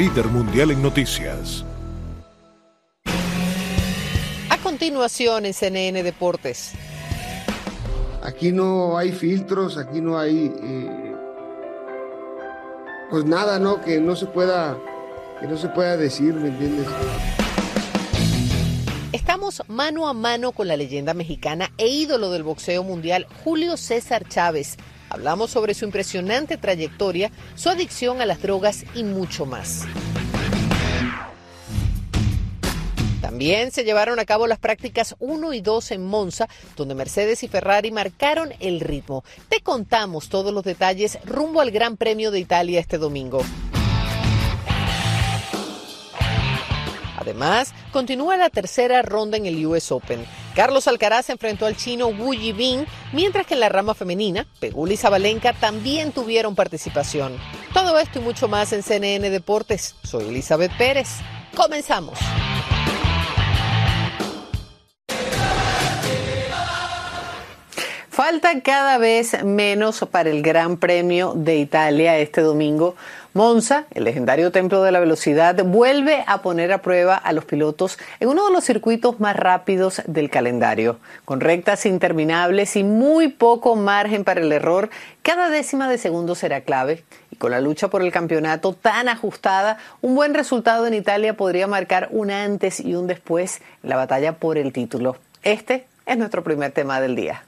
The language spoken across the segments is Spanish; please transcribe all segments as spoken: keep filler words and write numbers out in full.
líder mundial en noticias. A continuación en C N N Deportes. Aquí no hay filtros, aquí no hay eh, pues nada, ¿no? Que no se pueda, que no se pueda decir, ¿me entiendes? Estamos mano a mano con la leyenda mexicana e ídolo del boxeo mundial, Julio César Chávez. Hablamos sobre su impresionante trayectoria, su adicción a las drogas y mucho más. También se llevaron a cabo las prácticas uno y dos en Monza, donde Mercedes y Ferrari marcaron el ritmo. Te contamos todos los detalles rumbo al Gran Premio de Italia este domingo. Además, continúa la tercera ronda en el U S Open. Carlos Alcaraz enfrentó al chino Wu Yibing, mientras que en la rama femenina, Pegula y Sabalenka también tuvieron participación. Todo esto y mucho más en C N N Deportes. Soy Elizabeth Pérez. Comenzamos. Falta cada vez menos para el Gran Premio de Italia este domingo. Monza, el legendario templo de la velocidad, vuelve a poner a prueba a los pilotos en uno de los circuitos más rápidos del calendario. Con rectas interminables y muy poco margen para el error, cada décima de segundo será clave. Y con la lucha por el campeonato tan ajustada, un buen resultado en Italia podría marcar un antes y un después en la batalla por el título. Este es nuestro primer tema del día.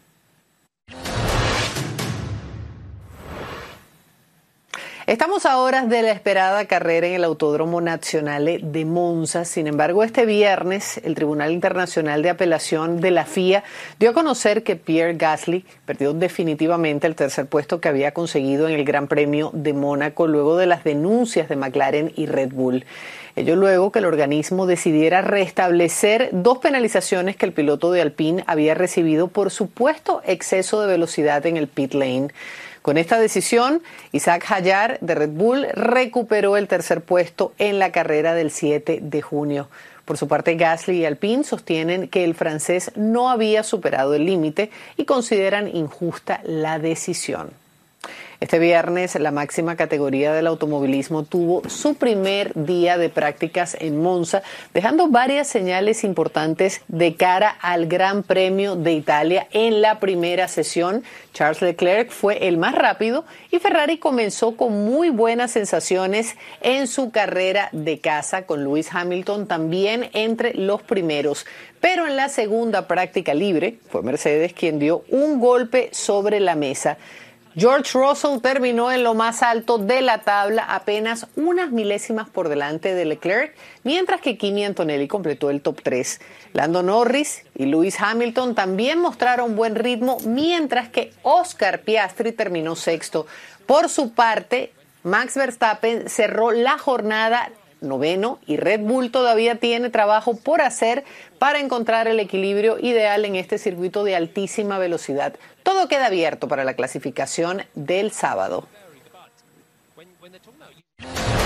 Estamos a horas de la esperada carrera en el Autódromo Nazionale de Monza. Sin embargo, este viernes, el Tribunal Internacional de Apelación de la F I A dio a conocer que Pierre Gasly perdió definitivamente el tercer puesto que había conseguido en el Gran Premio de Mónaco luego de las denuncias de McLaren y Red Bull. Ello luego que el organismo decidiera restablecer dos penalizaciones que el piloto de Alpine había recibido por supuesto exceso de velocidad en el pit lane. Con esta decisión, Isaac Hadjar de Red Bull recuperó el tercer puesto en la carrera del siete de junio. Por su parte, Gasly y Alpine sostienen que el francés no había superado el límite y consideran injusta la decisión. Este viernes, la máxima categoría del automovilismo tuvo su primer día de prácticas en Monza, dejando varias señales importantes de cara al Gran Premio de Italia. En la primera sesión, Charles Leclerc fue el más rápido y Ferrari comenzó con muy buenas sensaciones en su carrera de casa, con Lewis Hamilton también entre los primeros. Pero en la segunda práctica libre, fue Mercedes quien dio un golpe sobre la mesa. George Russell terminó en lo más alto de la tabla, apenas unas milésimas por delante de Leclerc, mientras que Kimi Antonelli completó el top tres. Lando Norris y Lewis Hamilton también mostraron buen ritmo, mientras que Oscar Piastri terminó sexto. Por su parte, Max Verstappen cerró la jornada noveno y Red Bull todavía tiene trabajo por hacer para encontrar el equilibrio ideal en este circuito de altísima velocidad. Todo queda abierto para la clasificación del sábado.